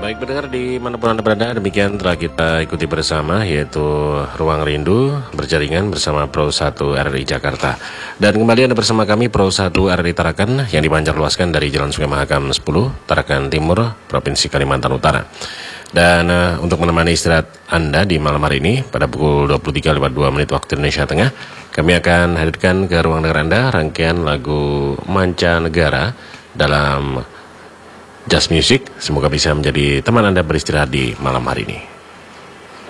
Baik pendengar dimanapun Anda berada, demikian telah kita ikuti bersama, yaitu Ruang Rindu berjaringan bersama Pro 1 RRI Jakarta. Dan kembali Anda bersama kami Pro 1 RRI Tarakan yang dipancarluaskan dari Jalan Sungai Mahakam 10, Tarakan Timur, Provinsi Kalimantan Utara. Dan untuk menemani istirahat Anda di malam hari ini pada pukul 23.52 waktu Indonesia Tengah, kami akan hadirkan ke ruang dengar Anda rangkaian lagu mancanegara dalam Just Music. Semoga bisa menjadi teman Anda beristirahat di malam hari ini.